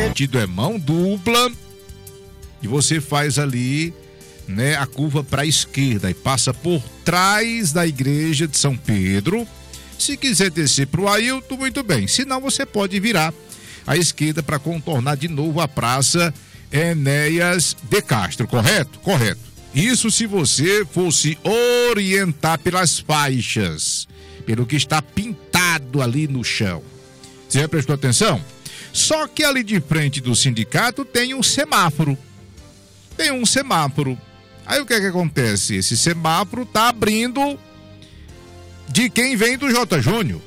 sentido é mão dupla, e você faz ali, né, a curva para a esquerda e passa por trás da igreja de São Pedro. Se quiser descer para o Ailton, muito bem. Se não, você pode virar à esquerda para contornar de novo a Praça Enéas de Castro, correto? Correto. Isso se você fosse orientar pelas faixas, pelo que está pintado ali no chão. Você já prestou atenção? Só que ali de frente do sindicato tem um semáforo. Aí o que é que acontece? Esse semáforo tá abrindo de quem vem do J. Júnior.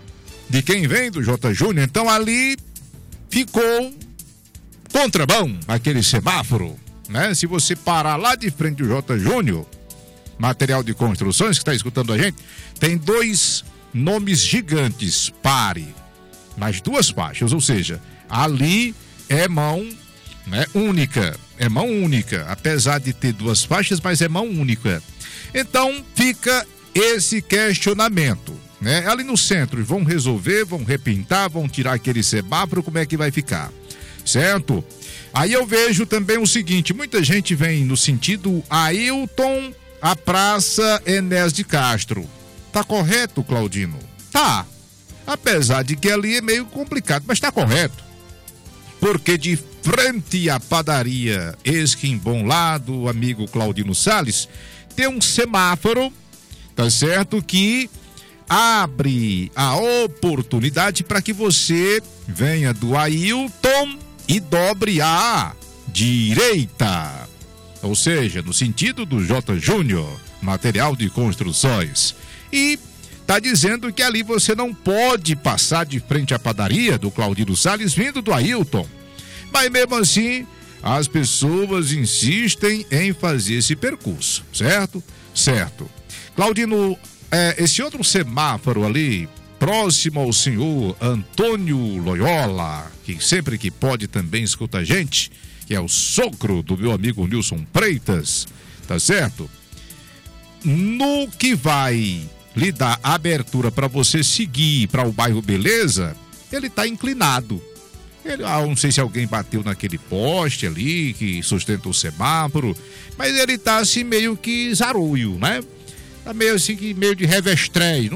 Então ali ficou contramão aquele semáforo, né? Se você parar lá de frente do J. Júnior, material de construções, que está escutando a gente, tem dois nomes gigantes, pare, nas duas faixas, ou seja, ali é mão, né, única, apesar de ter duas faixas, mas é mão única. Então fica esse questionamento, né? Ali no centro vão resolver, vão repintar, vão tirar aquele semáforo, como é que vai ficar, certo? Aí eu vejo também o seguinte, muita gente vem no sentido Ailton, a Praça Enéas de Castro. Tá correto, Claudino? Tá. Apesar de que ali é meio complicado, mas tá correto. Porque de frente à padaria Esquimbom, lá do amigo Claudino Salles, tem um semáforo, tá certo, que abre a oportunidade para que você venha do Ailton e dobre à direita. Ou seja, no sentido do J. Júnior, material de construções. E tá dizendo que ali você não pode passar de frente à padaria do Claudino Salles vindo do Ailton. Mas mesmo assim, as pessoas insistem em fazer esse percurso, certo? Certo. Claudino, esse outro semáforo ali, próximo ao senhor Antônio Loyola, que sempre que pode também escuta a gente, que é o sogro do meu amigo Nilson Freitas, tá certo? No que vai lhe dar abertura para você seguir para o bairro Beleza, ele tá inclinado. Não sei se alguém bateu naquele poste ali que sustenta o semáforo, mas ele tá assim meio que zarulho, né? Tá meio assim, meio de revestréis.